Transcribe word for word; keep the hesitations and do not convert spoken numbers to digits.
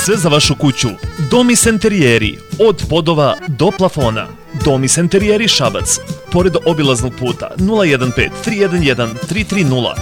sve za vašu kuću. Domis Enterijeri, od podova do plafona. Domis Enterijeri Šabac, pored obilaznog puta, nula jedan pet tri jedan jedan tri tri nula.